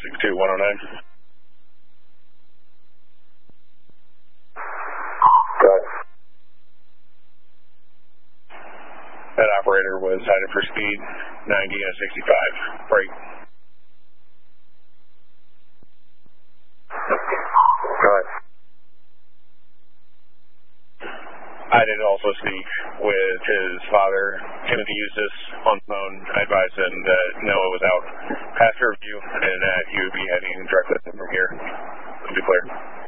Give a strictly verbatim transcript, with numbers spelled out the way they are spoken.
six two one oh nine. Good. That operator was headed for speed ninety and sixty-five. Brake. Good. I did also speak with his father, Timothy Eustace, on the phone. I advised him that Noah was out past review and that he would be heading directly from here. To be clear.